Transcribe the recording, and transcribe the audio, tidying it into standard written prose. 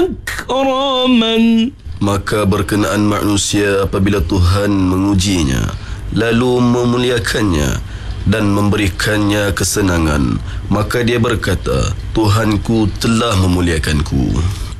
makraman. Maka berkenaan manusia apabila Tuhan mengujinya, lalu memuliakannya dan memberikannya kesenangan, maka dia berkata, Tuhanku telah memuliakanku.